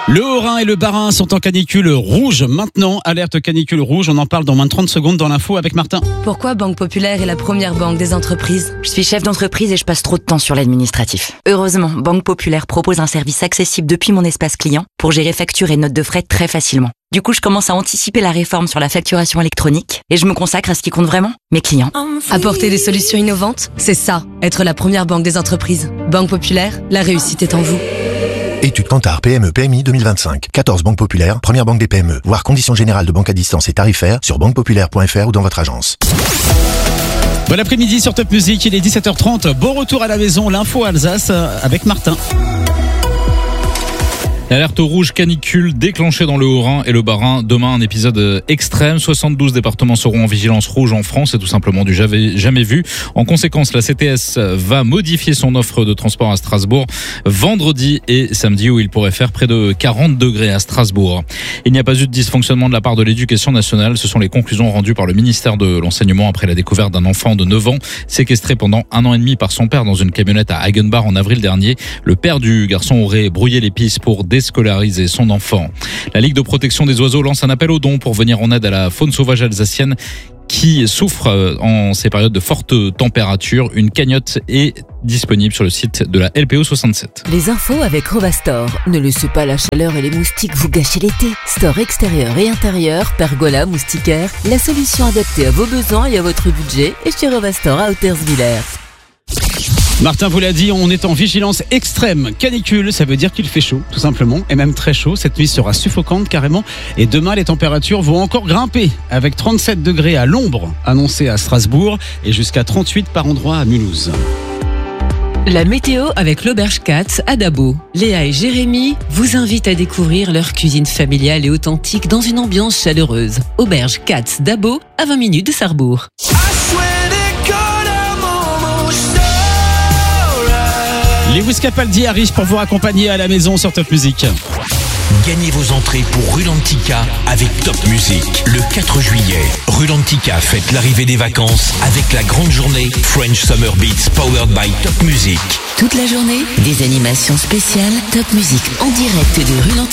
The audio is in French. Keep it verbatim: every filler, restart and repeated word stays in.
Le Haut-Rhin et le Bas-Rhin sont en canicule rouge maintenant. Alerte canicule rouge, on en parle dans moins de trente secondes dans l'info avec Martin. Pourquoi Banque Populaire est la première banque des entreprises? Je suis chef d'entreprise et je passe trop de temps sur l'administratif. Heureusement, Banque Populaire propose un service accessible depuis mon espace client pour gérer factures et notes de frais très facilement. Du coup, je commence à anticiper la réforme sur la facturation électronique et je me consacre à ce qui compte vraiment, mes clients. Apporter des solutions innovantes, c'est ça, être la première banque des entreprises. Banque Populaire, la réussite est en vous. Étude Kantar P M E P M I deux mille vingt-cinq. quatorze banques populaires, première banque des P M E. Voir conditions générales de banque à distance et tarifaires sur banque populaire point f r ou dans votre agence. Bon après-midi sur Top Music, il est dix-sept heures trente. Bon retour à la maison, l'info Alsace avec Martin. L'alerte rouge canicule déclenchée dans le Haut-Rhin et le Bas-Rhin. Demain, un épisode extrême. soixante-douze départements seront en vigilance rouge en France. C'est tout simplement du jamais, jamais vu. En conséquence, la C T S va modifier son offre de transport à Strasbourg vendredi et samedi où il pourrait faire près de quarante degrés à Strasbourg. Il n'y a pas eu de dysfonctionnement de la part de l'éducation nationale. Ce sont les conclusions rendues par le ministère de l'Enseignement après la découverte d'un enfant de neuf ans séquestré pendant un an et demi par son père dans une camionnette à Hagenbach en avril dernier. Le père du garçon aurait brouillé les pistes pour déscolariser son enfant. La Ligue de protection des oiseaux lance un appel aux dons pour venir en aide à la faune sauvage alsacienne qui souffre en ces périodes de fortes températures. Une cagnotte est disponible sur le site de la L P O soixante-sept. Les infos avec Rovastor. Ne laissez pas la chaleur et les moustiques vous gâcher l'été. Store extérieur et intérieur, pergola, moustiquaire, la solution adaptée à vos besoins et à votre budget est chez Rovastor à Hauterswiller. Martin vous l'a dit, on est en vigilance extrême canicule, ça veut dire qu'il fait chaud tout simplement, et même très chaud. Cette nuit sera suffocante carrément et demain les températures vont encore grimper avec trente-sept degrés à l'ombre annoncé à Strasbourg et jusqu'à trente-huit par endroit à Mulhouse. La météo avec l'Auberge Katz à Dabo. Léa et Jérémy vous invitent à découvrir leur cuisine familiale et authentique dans une ambiance chaleureuse. Auberge Katz Dabo à vingt minutes de Sarrebourg. Lewis Capaldi arrive pour vous accompagner à la maison sur Top Music. Gagnez vos entrées pour Rulantica avec Top Music. Le quatre juillet, Rulantica fête l'arrivée des vacances avec la grande journée French Summer Beats powered by Top Music. Toute la journée, des animations spéciales Top Music en direct de Rulantica.